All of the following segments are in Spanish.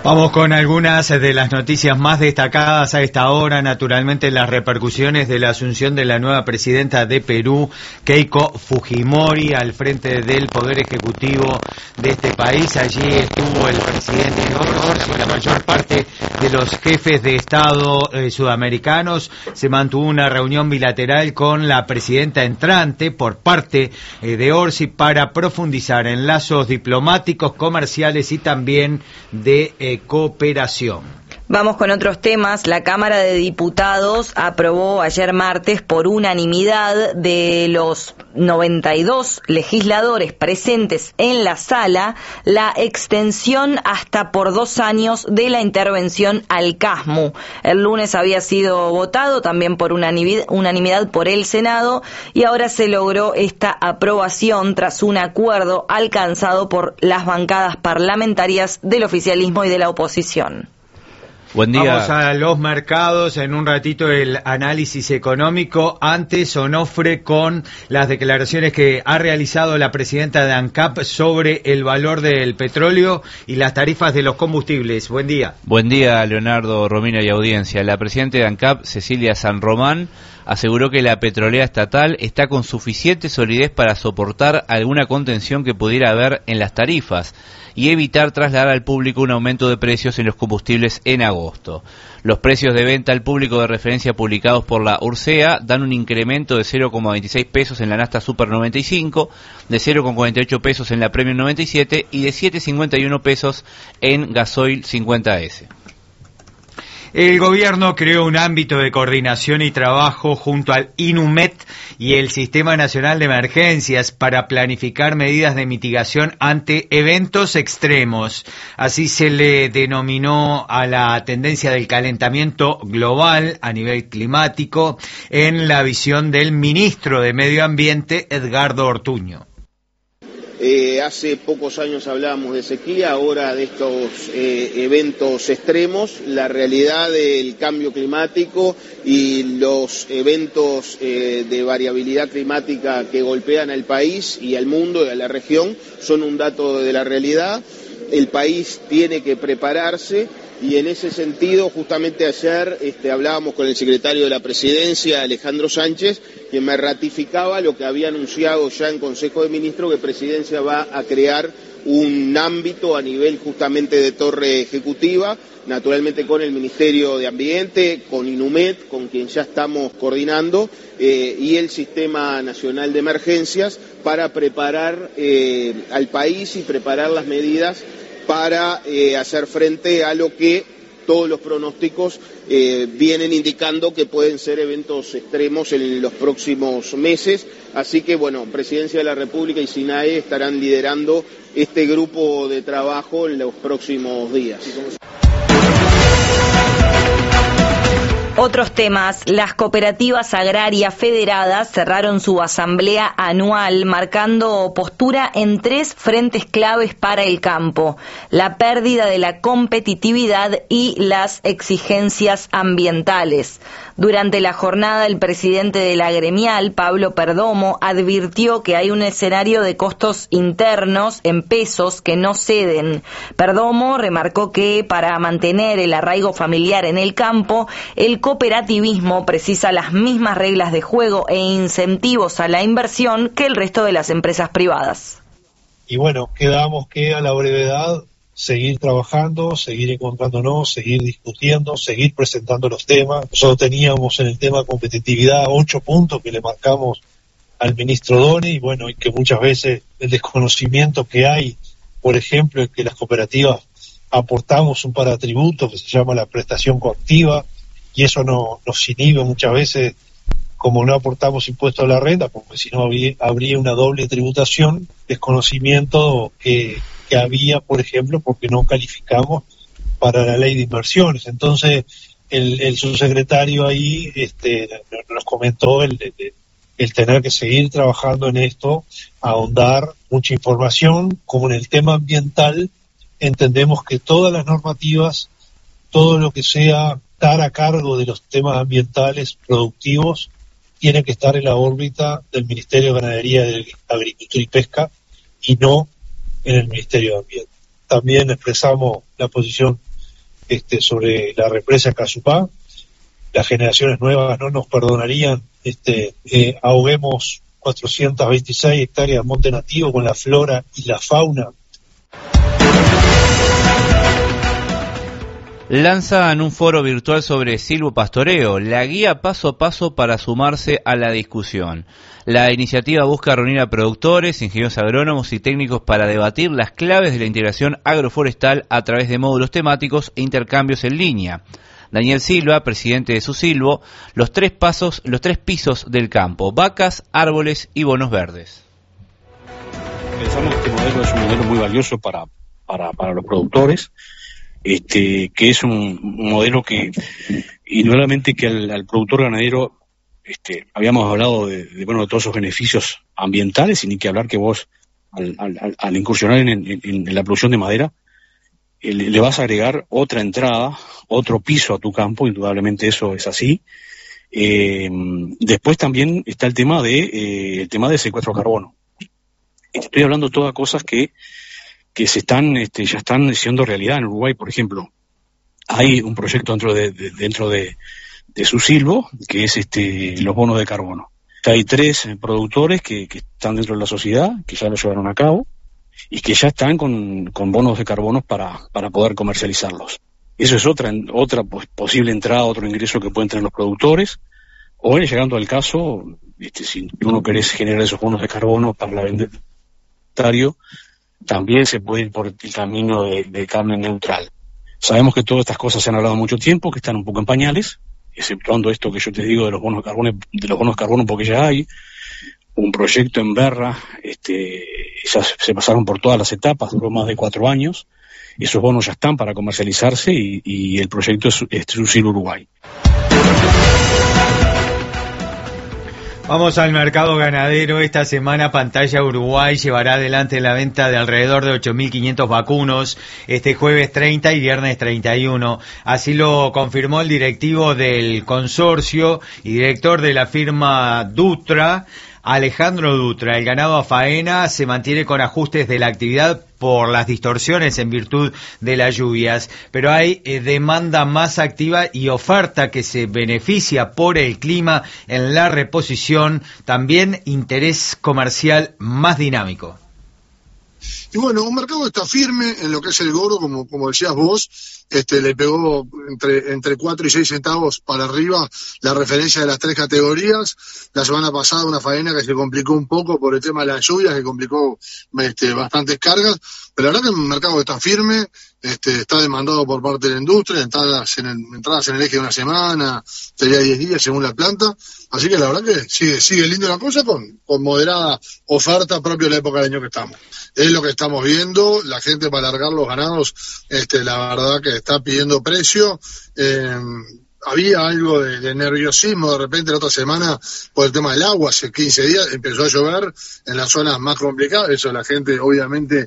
Vamos con algunas de las noticias más destacadas a esta hora. Naturalmente, las repercusiones de la asunción de la nueva presidenta de Perú, Keiko Fujimori, al frente del Poder Ejecutivo de este país. Allí estuvo el presidente Orsi, la mayor parte de los jefes de Estado sudamericanos. Se mantuvo una reunión bilateral con la presidenta entrante por parte de Orsi para profundizar en lazos diplomáticos, comerciales y también de cooperación. Vamos con otros temas. La Cámara de Diputados aprobó ayer martes por unanimidad de los 92 legisladores presentes en la sala la extensión hasta por 2 años de la intervención al CASMU. El lunes había sido votado también por unanimidad por el Senado y ahora se logró esta aprobación tras un acuerdo alcanzado por las bancadas parlamentarias del oficialismo y de la oposición. Buen día. Vamos a los mercados, en un ratito el análisis económico. Antes, Onofre con las declaraciones que ha realizado la presidenta de ANCAP sobre el valor del petróleo y las tarifas de los combustibles. Buen día. Buen día, Leonardo, Romina y audiencia. La presidenta de ANCAP, Cecilia San Román, aseguró que la petrolera estatal está con suficiente solidez para soportar alguna contención que pudiera haber en las tarifas y evitar trasladar al público un aumento de precios en los combustibles en agosto. Los precios de venta al público de referencia publicados por la URSEA dan un incremento de 0,26 pesos en la Nafta Super 95, de 0,48 pesos en la Premium 97 y de 7,51 pesos en Gasoil 50S. El gobierno creó un ámbito de coordinación y trabajo junto al INUMET y el Sistema Nacional de Emergencias para planificar medidas de mitigación ante eventos extremos. Así se le denominó a la tendencia del calentamiento global a nivel climático en la visión del ministro de Medio Ambiente, Edgardo Ortuño. Hace pocos años hablábamos de sequía, ahora de estos eventos extremos. La realidad del cambio climático y los eventos de variabilidad climática que golpean al país y al mundo y a la región son un dato de la realidad. El país tiene que prepararse y en ese sentido justamente ayer hablábamos con el secretario de la Presidencia, Alejandro Sánchez, quien me ratificaba lo que había anunciado ya en Consejo de Ministros, que Presidencia va a crear un ámbito a nivel justamente de torre ejecutiva, naturalmente con el Ministerio de Ambiente, con INUMET, con quien ya estamos coordinando, y el Sistema Nacional de Emergencias para preparar al país y preparar las medidas para hacer frente a lo que todos los pronósticos vienen indicando que pueden ser eventos extremos en los próximos meses. Así que, bueno, Presidencia de la República y SINAE estarán liderando este grupo de trabajo en los próximos días. Otros temas. Las cooperativas agrarias federadas cerraron su asamblea anual marcando postura en 3 frentes claves para el campo: la pérdida de la competitividad y las exigencias ambientales. Durante la jornada, el presidente de la gremial, Pablo Perdomo, advirtió que hay un escenario de costos internos en pesos que no ceden. Perdomo remarcó que para mantener el arraigo familiar en el campo, el cooperativismo precisa las mismas reglas de juego e incentivos a la inversión que el resto de las empresas privadas. Y bueno, quedamos que a la brevedad seguir trabajando, seguir encontrándonos, seguir discutiendo, seguir presentando los temas. Nosotros teníamos en el tema competitividad 8 puntos que le marcamos al ministro Doni, y bueno, y que muchas veces el desconocimiento que hay, por ejemplo, en que las cooperativas aportamos un paratributo que se llama la prestación coactiva, y eso nos inhibe muchas veces, como no aportamos impuesto a la renta, porque si no habría una doble tributación, desconocimiento que había, por ejemplo, porque no calificamos para la ley de inversiones. Entonces, el subsecretario ahí nos comentó el tener que seguir trabajando en esto, ahondar mucha información, como en el tema ambiental, entendemos que todas las normativas, todo lo que sea estar a cargo de los temas ambientales productivos, tiene que estar en la órbita del Ministerio de Ganadería, de Agricultura y Pesca, y no en el Ministerio de Ambiente. También expresamos la posición sobre la represa Casupá. Las generaciones nuevas no nos perdonarían, ahoguemos 426 hectáreas de monte nativo con la flora y la fauna. Lanzan un foro virtual sobre silvopastoreo, la guía paso a paso para sumarse a la discusión. La iniciativa busca reunir a productores, ingenieros agrónomos y técnicos para debatir las claves de la integración agroforestal a través de módulos temáticos e intercambios en línea. Daniel Silva, presidente de Susilvo, los tres pisos del campo: vacas, árboles y bonos verdes. Pensamos que este modelo es un modelo muy valioso para los productores, que es un modelo que indudablemente que al productor ganadero, habíamos hablado de todos esos beneficios ambientales, y ni que hablar que vos al incursionar en la producción de madera, le vas a agregar otra entrada, otro piso a tu campo, indudablemente eso es así. Después también está el tema de secuestro de carbono. Estoy hablando de todas cosas que se están ya están siendo realidad en Uruguay. Por ejemplo, hay un proyecto dentro de Susilvo, que es los bonos de carbono. Hay 3 productores que están dentro de la sociedad, que ya lo llevaron a cabo, y que ya están con bonos de carbono para poder comercializarlos. Eso es otra posible entrada, otro ingreso que pueden tener los productores, o llegando al caso, si uno querés generar esos bonos de carbono para la venta, también se puede ir por el camino de carne neutral. Sabemos que todas estas cosas se han hablado mucho tiempo, que están un poco en pañales, exceptuando esto que yo te digo de los bonos de carbono, porque ya hay un proyecto en Berra, ya se pasaron por todas las etapas, duró más de 4 años, esos bonos ya están para comercializarse, y el proyecto es Susilvo Uruguay. Vamos al mercado ganadero. Esta semana Pantalla Uruguay llevará adelante la venta de alrededor de 8.500 vacunos este jueves 30 y viernes 31. Así lo confirmó el directivo del consorcio y director de la firma Dutra, Alejandro Dutra. El ganado a faena se mantiene con ajustes de la actividad por las distorsiones en virtud de las lluvias, pero hay demanda más activa y oferta que se beneficia por el clima en la reposición, también interés comercial más dinámico. Y bueno, un mercado que está firme en lo que es el goro, como decías vos, le pegó entre 4 y 6 centavos para arriba la referencia de las 3 categorías. La semana pasada una faena que se complicó un poco por el tema de las lluvias, que complicó bastantes cargas, pero la verdad que es un mercado que está firme, está demandado por parte de la industria, entradas en el eje de una semana, sería 10 días según la planta, así que la verdad que sigue lindo la cosa con moderada oferta propio de la época del año que estamos. Es lo que estamos viendo, la gente para alargar los ganados, la verdad que está pidiendo precio. Había algo de nerviosismo de repente la otra semana por el tema del agua, hace 15 días empezó a llover en las zonas más complicadas, eso la gente obviamente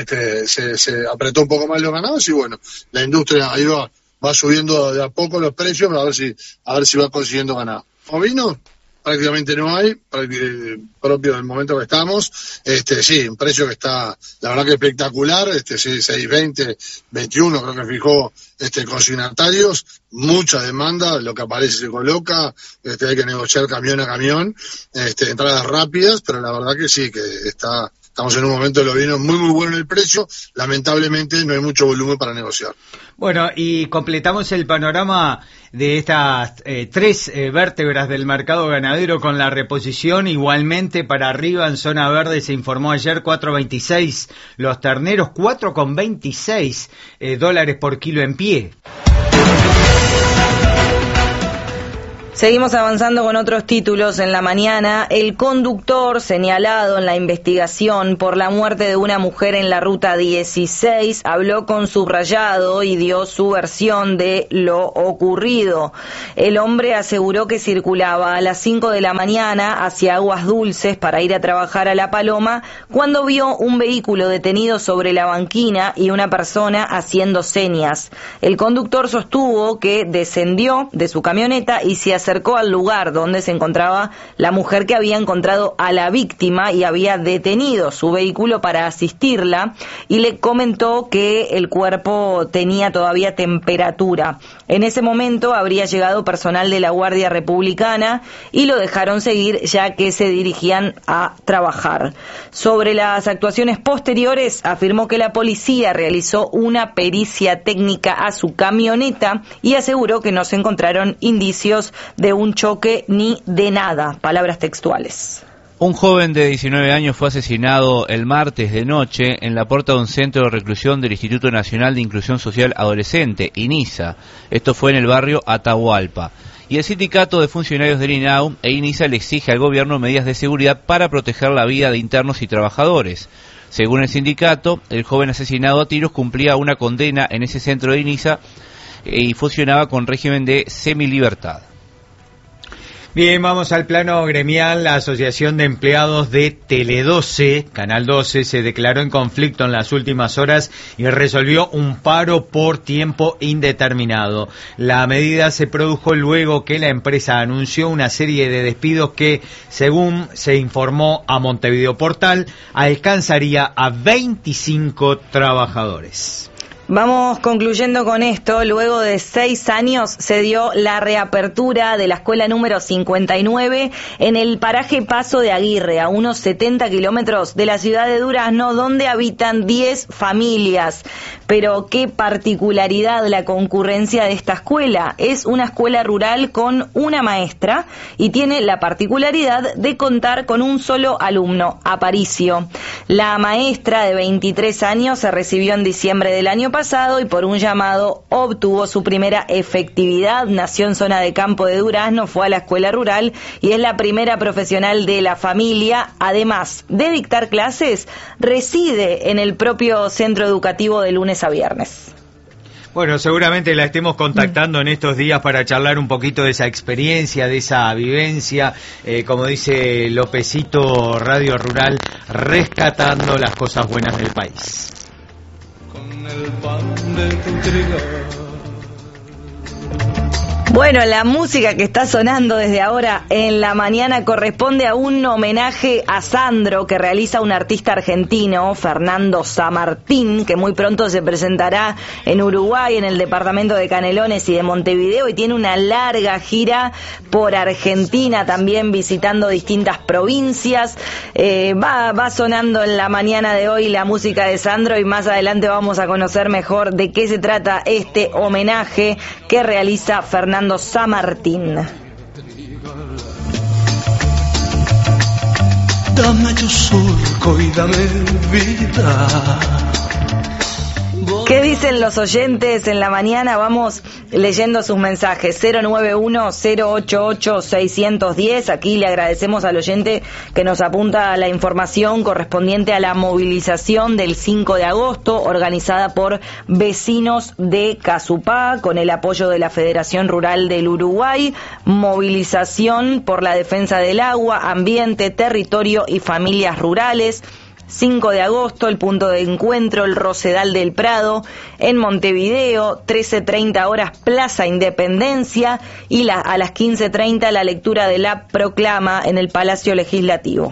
se apretó un poco más los ganados, y bueno, la industria ahí va subiendo de a poco los precios, a ver si va consiguiendo ganado. Ovino prácticamente no hay, propio del momento que estamos, sí, un precio que está, la verdad que espectacular, sí, 6.20, 21 creo que fijó consignatarios, mucha demanda, lo que aparece se coloca, hay que negociar camión a camión, entradas rápidas, pero la verdad que sí, que estamos en un momento de los vinos muy muy bueno en el precio, lamentablemente no hay mucho volumen para negociar. Bueno, y completamos el panorama de estas 3 vértebras del mercado ganadero con la reposición. Igualmente para arriba en zona verde se informó ayer 4.26 los terneros, 4.26 dólares por kilo en pie. Seguimos avanzando con otros títulos en la mañana. El conductor señalado en la investigación por la muerte de una mujer en la ruta 16 habló con Subrayado y dio su versión de lo ocurrido. El hombre aseguró que circulaba a las 5 de la mañana hacia Aguas Dulces para ir a trabajar a La Paloma cuando vio un vehículo detenido sobre la banquina y una persona haciendo señas. El conductor sostuvo que descendió de su camioneta y se acercó al lugar donde se encontraba la mujer que había encontrado a la víctima y había detenido su vehículo para asistirla, y le comentó que el cuerpo tenía todavía temperatura. En ese momento habría llegado personal de la Guardia Republicana y lo dejaron seguir, ya que se dirigían a trabajar. Sobre las actuaciones posteriores, afirmó que la policía realizó una pericia técnica a su camioneta y aseguró que no se encontraron indicios de un choque ni de nada. Palabras textuales. Un joven de 19 años fue asesinado el martes de noche en la puerta de un centro de reclusión del Instituto Nacional de Inclusión Social Adolescente, INISA. Esto fue en el barrio Atahualpa. Y el sindicato de funcionarios del INAU e INISA le exige al gobierno medidas de seguridad para proteger la vida de internos y trabajadores. Según el sindicato, el joven asesinado a tiros cumplía una condena en ese centro de INISA y funcionaba con régimen de semilibertad. Bien, vamos al plano gremial. La Asociación de Empleados de Tele12, Canal 12, se declaró en conflicto en las últimas horas y resolvió un paro por tiempo indeterminado. La medida se produjo luego que la empresa anunció una serie de despidos que, según se informó a Montevideo Portal, alcanzaría a 25 trabajadores. Vamos concluyendo con esto. Luego de 6 años se dio la reapertura de la escuela número 59 en el paraje Paso de Aguirre, a unos 70 kilómetros de la ciudad de Durazno, donde habitan 10 familias. Pero qué particularidad la concurrencia de esta escuela. Es una escuela rural con una maestra y tiene la particularidad de contar con un solo alumno, Aparicio. La maestra de 23 años se recibió en diciembre del año pasado y por un llamado obtuvo su primera efectividad. Nació en zona de campo de Durazno, fue a la escuela rural y es la primera profesional de la familia. Además de dictar clases, reside en el propio centro educativo de lunes a viernes. Bueno, seguramente la estemos contactando en estos días para charlar un poquito de esa experiencia, de esa vivencia, como dice Lopecito, Radio Rural, rescatando las cosas buenas del país. El pan de tu trigo. Bueno, la música que está sonando desde ahora en la mañana corresponde a un homenaje a Sandro que realiza un artista argentino, Fernando Samartín, que muy pronto se presentará en Uruguay, en el departamento de Canelones y de Montevideo, y tiene una larga gira por Argentina, también visitando distintas provincias. Va sonando en la mañana de hoy la música de Sandro y más adelante vamos a conocer mejor de qué se trata este homenaje que realiza Fernando Samartín. Dame tu surco y dame vida. ¿Qué dicen los oyentes en la mañana? Vamos leyendo sus mensajes. 091-088-610. Aquí le agradecemos al oyente que nos apunta la información correspondiente a la movilización del 5 de agosto, organizada por vecinos de Casupá, con el apoyo de la Federación Rural del Uruguay. Movilización por la defensa del agua, ambiente, territorio y familias rurales. 5 de agosto, el punto de encuentro, el Rosedal del Prado, en Montevideo, 13:30 horas, Plaza Independencia, y a las 15:30 la lectura de la proclama en el Palacio Legislativo.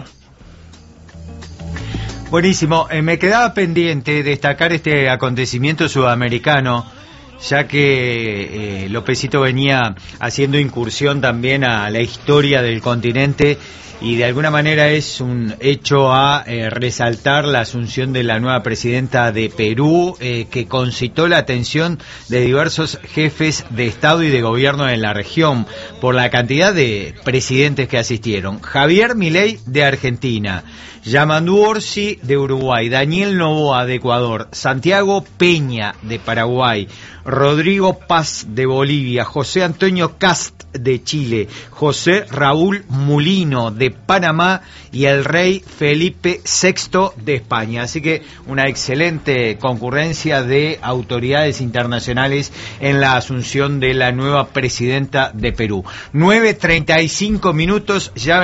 Buenísimo, me quedaba pendiente destacar este acontecimiento sudamericano, ya que Lopecito venía haciendo incursión también a la historia del continente y de alguna manera es un hecho a resaltar la asunción de la nueva presidenta de Perú, que concitó la atención de diversos jefes de Estado y de gobierno en la región por la cantidad de presidentes que asistieron. Javier Milei de Argentina, Yamandu Orsi de Uruguay, Daniel Noboa de Ecuador, Santiago Peña de Paraguay, Rodrigo Paz de Bolivia, José Antonio Cast de Chile, José Raúl Mulino de Panamá y el rey Felipe VI de España. Así que una excelente concurrencia de autoridades internacionales en la asunción de la nueva presidenta de Perú. 9:35 minutos, ya